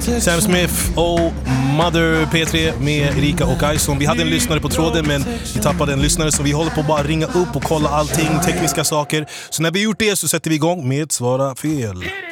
Sam Smith och Mother P3 med Erika och Ison. Vi hade en lyssnare på tråden, men vi tappade en lyssnare, så vi håller på att bara ringa upp och kolla allting, tekniska saker. Så när vi gjort det så sätter vi igång med Svara fel.